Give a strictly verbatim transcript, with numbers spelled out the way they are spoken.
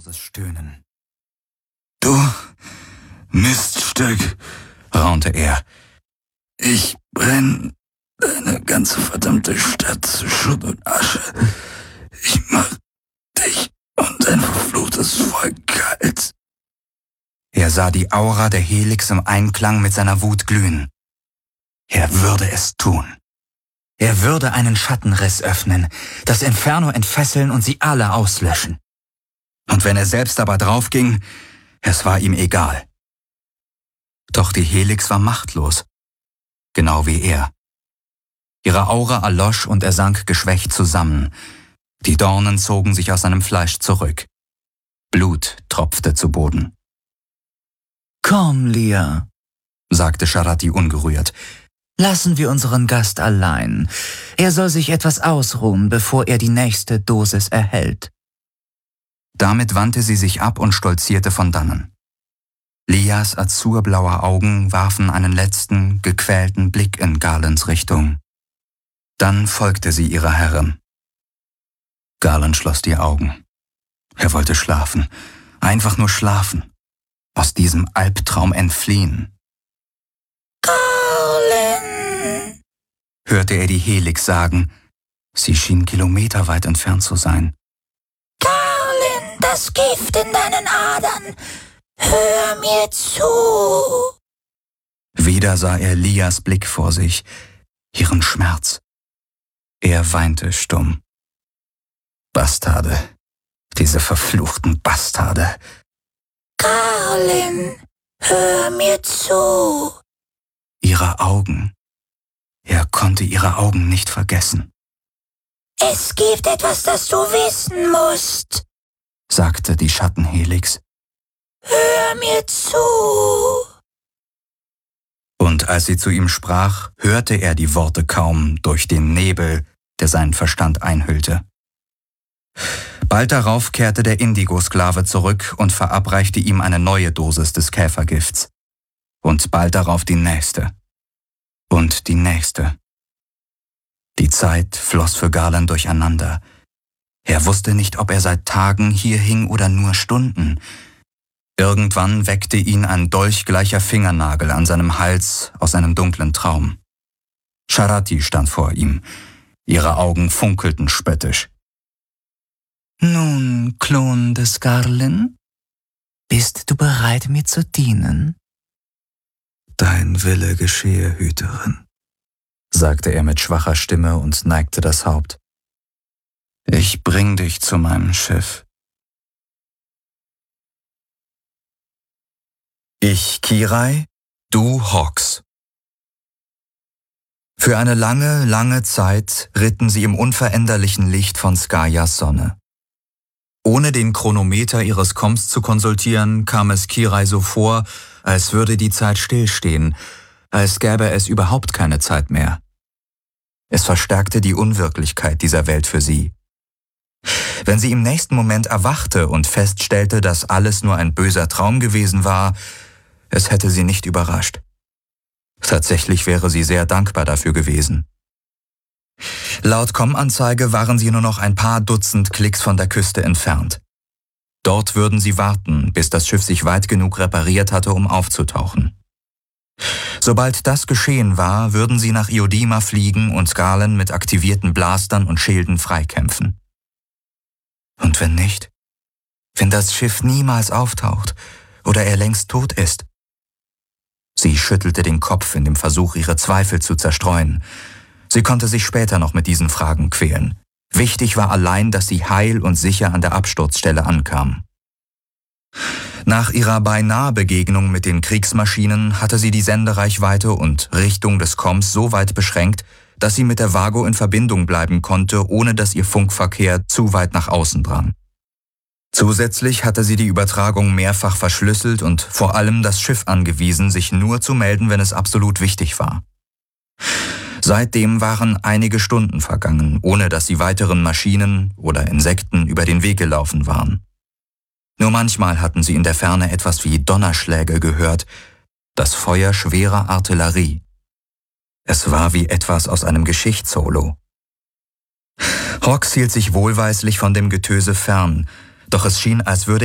lautes Stöhnen. »Du Miststück«, raunte er. »Ich brenn deine ganze verdammte Stadt zu Schutt und Asche. Ich mach dich und dein verfluchtes Volk kalt.« Er sah die Aura der Helix im Einklang mit seiner Wut glühen. Er würde es tun. Er würde einen Schattenriss öffnen, das Inferno entfesseln und sie alle auslöschen. Und wenn er selbst aber draufging, es war ihm egal. Doch die Helix war machtlos, genau wie er. Ihre Aura erlosch und er sank geschwächt zusammen. Die Dornen zogen sich aus seinem Fleisch zurück. Blut tropfte zu Boden. »Komm, Lia«, sagte Sharati ungerührt. »Lassen wir unseren Gast allein. Er soll sich etwas ausruhen, bevor er die nächste Dosis erhält.« Damit wandte sie sich ab und stolzierte von dannen. Lias azurblaue Augen warfen einen letzten, gequälten Blick in Garlands Richtung. Dann folgte sie ihrer Herrin. Garland schloss die Augen. Er wollte schlafen, einfach nur schlafen, aus diesem Albtraum entfliehen. »Garland«, hörte er die Helix sagen. Sie schien kilometerweit entfernt zu sein. »Garland, das Gift in deinen Adern. Hör mir zu.« Wieder sah er Lias Blick vor sich, ihren Schmerz. Er weinte stumm. Bastarde, diese verfluchten Bastarde. »Garland, hör mir zu.« Ihre Augen. Er konnte ihre Augen nicht vergessen. »Es gibt etwas, das du wissen musst«, sagte die Schattenhelix. »Hör mir zu.« Und als sie zu ihm sprach, hörte er die Worte kaum durch den Nebel, der seinen Verstand einhüllte. Bald darauf kehrte der Indigo-Sklave zurück und verabreichte ihm eine neue Dosis des Käfergifts. Und bald darauf die nächste. Und die nächste. Die Zeit floss für Garland durcheinander. Er wusste nicht, ob er seit Tagen hier hing oder nur Stunden. Irgendwann weckte ihn ein dolchgleicher Fingernagel an seinem Hals aus einem dunklen Traum. Sharati stand vor ihm. Ihre Augen funkelten spöttisch. »Nun, Klon des Garland, bist du bereit, mir zu dienen?« »Dein Wille geschehe, Hüterin«, sagte er mit schwacher Stimme und neigte das Haupt. »Ich bring dich zu meinem Schiff.« Ich Kirai, du Hawks. Für eine lange, lange Zeit ritten sie im unveränderlichen Licht von Skayas Sonne. Ohne den Chronometer ihres Komms zu konsultieren, kam es Kirai so vor, als würde die Zeit stillstehen, als gäbe es überhaupt keine Zeit mehr. Es verstärkte die Unwirklichkeit dieser Welt für sie. Wenn sie im nächsten Moment erwachte und feststellte, dass alles nur ein böser Traum gewesen war, es hätte sie nicht überrascht. Tatsächlich wäre sie sehr dankbar dafür gewesen. Laut Com-Anzeige waren sie nur noch ein paar Dutzend Klicks von der Küste entfernt. Dort würden sie warten, bis das Schiff sich weit genug repariert hatte, um aufzutauchen. Sobald das geschehen war, würden sie nach Iodima fliegen und Garland mit aktivierten Blastern und Schilden freikämpfen. Und wenn nicht? Wenn das Schiff niemals auftaucht oder er längst tot ist? Sie schüttelte den Kopf in dem Versuch, ihre Zweifel zu zerstreuen. Sie konnte sich später noch mit diesen Fragen quälen. Wichtig war allein, dass sie heil und sicher an der Absturzstelle ankam. Nach ihrer beinahe Begegnung mit den Kriegsmaschinen hatte sie die Sendereichweite und Richtung des Komms so weit beschränkt, dass sie mit der Vago in Verbindung bleiben konnte, ohne dass ihr Funkverkehr zu weit nach außen drang. Zusätzlich hatte sie die Übertragung mehrfach verschlüsselt und vor allem das Schiff angewiesen, sich nur zu melden, wenn es absolut wichtig war. Seitdem waren einige Stunden vergangen, ohne dass sie weiteren Maschinen oder Insekten über den Weg gelaufen waren. Nur manchmal hatten sie in der Ferne etwas wie Donnerschläge gehört, das Feuer schwerer Artillerie. Es war wie etwas aus einem Geschichtssolo. Hawks hielt sich wohlweislich von dem Getöse fern, doch es schien, als würde